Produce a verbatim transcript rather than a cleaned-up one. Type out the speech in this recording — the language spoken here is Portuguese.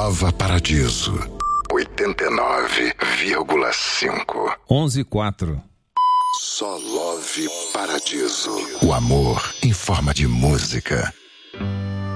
Nova Paradiso, oitenta e nove vírgula cinco. onze e quatro. Só Love Paradiso. O amor em forma de música.